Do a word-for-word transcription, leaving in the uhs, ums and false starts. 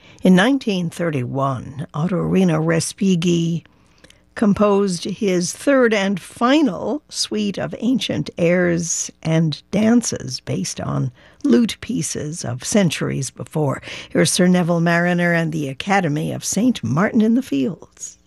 In nineteen thirty-one, Ottorino Respighi composed his third and final suite of ancient airs and dances based on lute pieces of centuries before. Here's Sir Neville Marriner and the Academy of Saint Martin in the Fields.